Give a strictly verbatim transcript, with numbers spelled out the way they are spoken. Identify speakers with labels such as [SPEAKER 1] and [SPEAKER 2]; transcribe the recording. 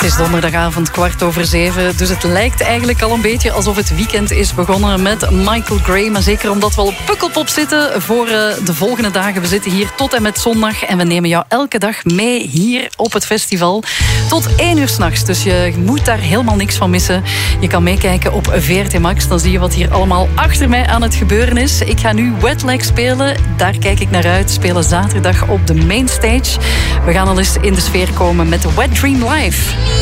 [SPEAKER 1] is donderdagavond, kwart over zeven. Dus het lijkt eigenlijk al een beetje alsof het weekend is begonnen met Michael Gray. Maar zeker omdat we al op Pukkelpop zitten voor uh, de volgende dagen. We zitten hier tot en met zondag. En we nemen jou elke dag mee hier op het festival. Tot één uur 's nachts. Dus je moet daar helemaal niks van missen. Je kan meekijken op V R T Max. Dan zie je wat hier allemaal achter mij aan het gebeuren is. Ik ga nu Wet Leg spelen. Daar kijk ik naar uit. Spelen zaterdag op de mainstage. We gaan al eens in de sfeer komen met Wet Dream Live.